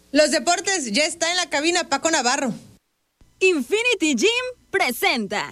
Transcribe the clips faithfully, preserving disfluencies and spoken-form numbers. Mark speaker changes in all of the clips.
Speaker 1: Los deportes ya está en la cabina Paco Navarro.
Speaker 2: Infinity Gym presenta.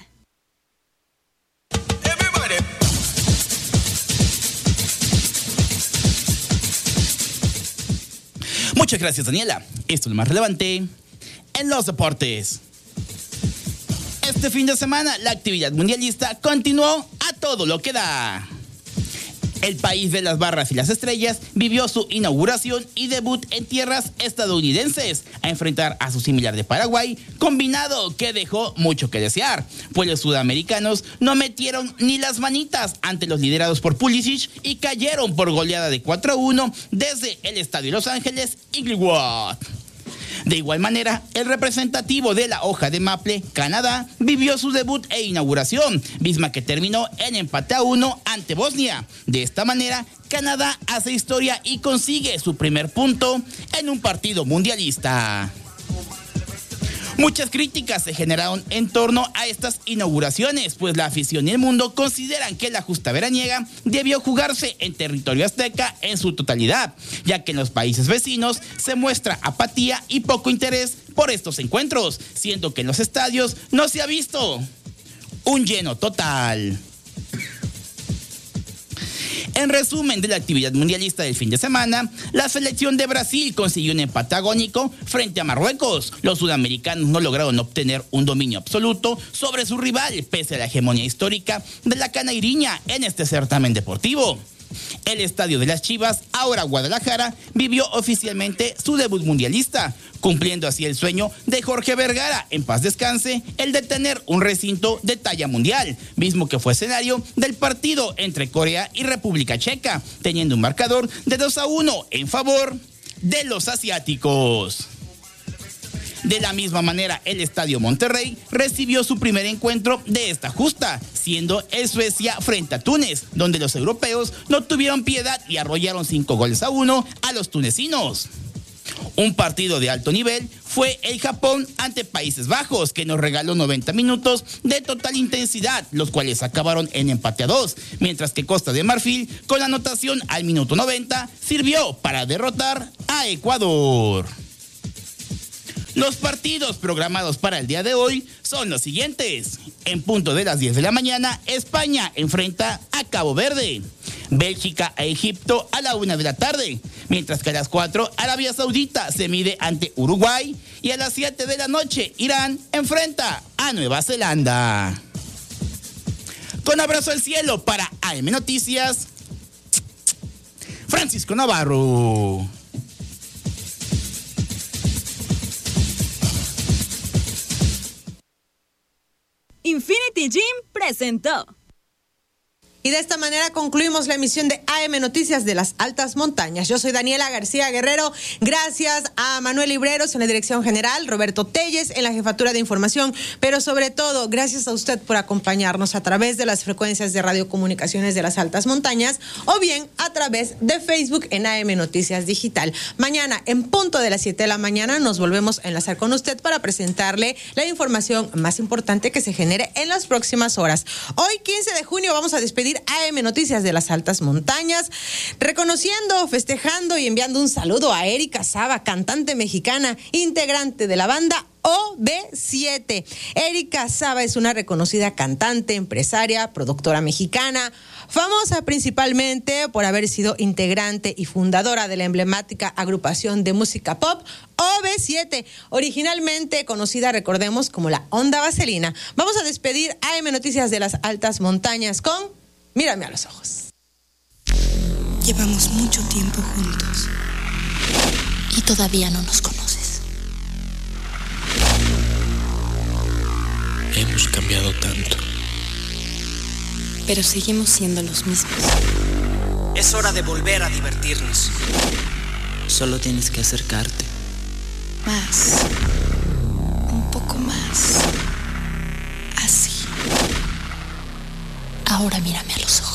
Speaker 3: Muchas gracias, Daniela. Esto es lo más relevante en los deportes. Este fin de semana, la actividad mundialista continuó a todo lo que da. El país de las barras y las estrellas vivió su inauguración y debut en tierras estadounidenses a enfrentar a su similar de Paraguay, combinado que dejó mucho que desear, pues los sudamericanos no metieron ni las manitas ante los liderados por Pulisic y cayeron por goleada de cuatro a uno desde el estadio Los Ángeles Inglewood. De igual manera, el representativo de la hoja de Maple, Canadá, vivió su debut e inauguración, misma que terminó en empate a uno ante Bosnia. De esta manera, Canadá hace historia y consigue su primer punto en un partido mundialista. Muchas críticas se generaron en torno a estas inauguraciones, pues la afición y el mundo consideran que la justa veraniega debió jugarse en territorio azteca en su totalidad, ya que en los países vecinos se muestra apatía y poco interés por estos encuentros, siendo que en los estadios no se ha visto un lleno total. En resumen de la actividad mundialista del fin de semana, la selección de Brasil consiguió un empate agónico frente a Marruecos. Los sudamericanos no lograron obtener un dominio absoluto sobre su rival, pese a la hegemonía histórica de la canairiña en este certamen deportivo. El estadio de las Chivas, ahora Guadalajara, vivió oficialmente su debut mundialista, cumpliendo así el sueño de Jorge Vergara, en paz descanse, el de tener un recinto de talla mundial, mismo que fue escenario del partido entre Corea y República Checa, teniendo un marcador de dos a uno en favor de los asiáticos. De la misma manera, el Estadio Monterrey recibió su primer encuentro de esta justa, siendo el Suecia frente a Túnez, donde los europeos no tuvieron piedad y arrollaron cinco goles a uno a los tunecinos. Un partido de alto nivel fue el Japón ante Países Bajos, que nos regaló noventa minutos de total intensidad, los cuales acabaron en empate a dos, mientras que Costa de Marfil, con la anotación al minuto noventa, sirvió para derrotar a Ecuador. Los partidos programados para el día de hoy son los siguientes. En punto de las diez de la mañana, España enfrenta a Cabo Verde. Bélgica a Egipto a la una de la tarde. Mientras que a las cuatro, Arabia Saudita se mide ante Uruguay. Y a las siete de la noche, Irán enfrenta a Nueva Zelanda. Con abrazo al cielo para A M Noticias, Francisco Navarro.
Speaker 2: Infinity Gym presentó.
Speaker 1: Y de esta manera concluimos la emisión de A M Noticias de las Altas Montañas. Yo soy Daniela García Guerrero. Gracias a Manuel Libreros en la dirección general, Roberto Telles en la jefatura de información, pero sobre todo, gracias a usted por acompañarnos a través de las frecuencias de radiocomunicaciones de las Altas Montañas o bien a través de Facebook en A M Noticias Digital. Mañana, en punto de las siete de la mañana, nos volvemos a enlazar con usted para presentarle la información más importante que se genere en las próximas horas. Hoy, quince de junio, vamos a despedir A M Noticias de las Altas Montañas, reconociendo, festejando y enviando un saludo a Erika Saba, cantante mexicana, integrante de la banda O B siete. Erika Saba es una reconocida cantante, empresaria, productora mexicana, famosa principalmente por haber sido integrante y fundadora de la emblemática agrupación de música pop O B siete, originalmente conocida, recordemos, como la Onda Vaselina. Vamos a despedir A M Noticias de las Altas Montañas con Mírame a los ojos.
Speaker 4: Llevamos mucho tiempo juntos y todavía no nos conoces.
Speaker 5: Hemos cambiado tanto,
Speaker 4: pero seguimos siendo los mismos.
Speaker 6: Es hora de volver a divertirnos.
Speaker 5: solo tienes que acercarte.
Speaker 4: Más, un poco más, así. Ahora mírame a los ojos.